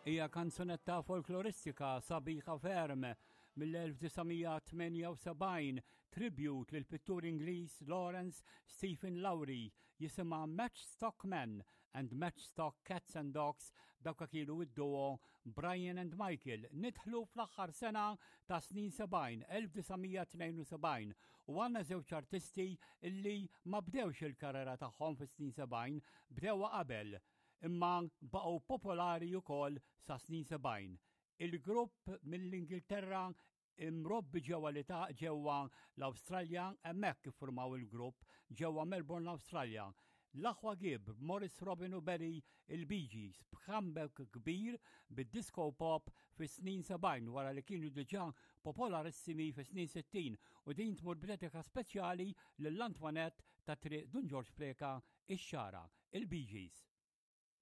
Hija kanzunetta folkloristika sabiħa ferm mill-1978 tribute lil pittur Ingliż Lawrence Stephen Lowry jisimha Matchstock Men and Matchstock Cats and Dogs dawk kienu id-duo Brian and Michael nidħlu fl-aħħar sena ta' snin 70 1972 u għandna żewġ artisti illi ma bdewx il-karriera tagħhom fis-snin 70 bdewha qabel imma baqgħu popolari wkoll sa snin 70. Il-grupp mill-Ingilterra imrobbi ġewwa l-Awstralja hemmhekk iffurmaw il-grupp ġewwa Melbourne l-Awstralja. L-aħwa gib Morris Robin u Berry il-Bee Gees b'comeback kbir bid-disco pop fis-snin 70 wara li kienu diġà popolarissimi fis-snin 60 u din tmur b'dedika speċjali lill-Antoinette ta' triq Dun George Pleka ix-xara il-Bee Gees.